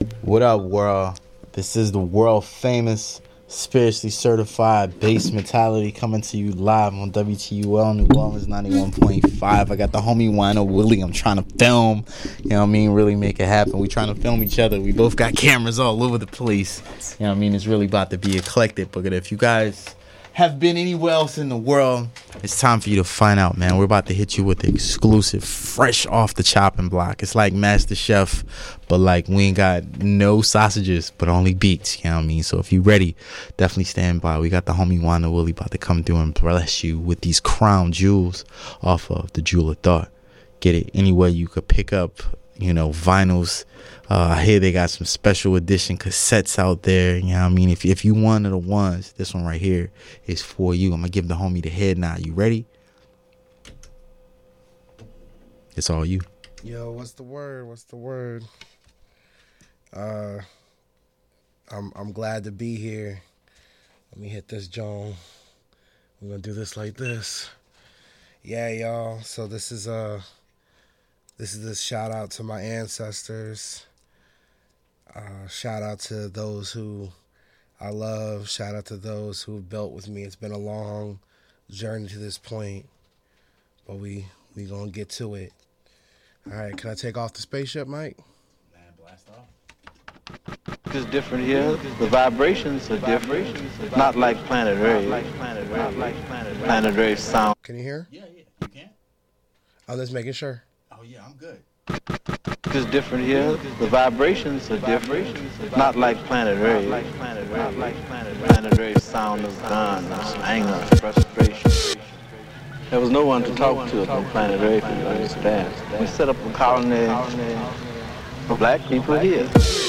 What up, world? This is the world famous, spiritually certified bass mentality coming to you live on WTUL New Orleans 91.5. I got the homie Wino Willie. I'm trying to film, you know what I mean? Really make it happen. We trying to film each other. We both got cameras all over the place. You know what I mean? It's really about to be eclectic. But if you guys have been anywhere else in the world, it's time for you to find out, man. We're about to hit you with the exclusive, fresh off the chopping block. It's like Master Chef, but like we ain't got no sausages, but only beats, you know what I mean? So if you ready, definitely stand by. We got the homie Wanda Willie about to come through and bless you with these crown jewels off of the Jewel of Thought. Get it anywhere you could pick up, vinyls. I hear they got some special edition cassettes out there. You know what I mean? If you one of the ones, this one right here is for you. I'm going to give the homie the head nod. You ready? It's all you. Yo, what's the word? I'm glad to be here. Let me hit this Joan. We're going to do this like this. Yeah, y'all. So this is this shout out to my ancestors. Shout out to those who I love. Shout out to those who have built with me. It's been a long journey to this point, but we gonna get to it. All right, can I take off the spaceship, Mike? Man, blast off. It's different here. The vibrations are different. Not like Planet Earth. Planet Earth sound. Can you hear? Yeah, you can? I'm just making sure. Oh, yeah, I'm good. It's different here. The vibrations are different. Not like Planet Earth. Planet Earth sound of guns, anger, frustration. There was no one to talk to on Planet Earth, you understand. We set up a colony for black people here.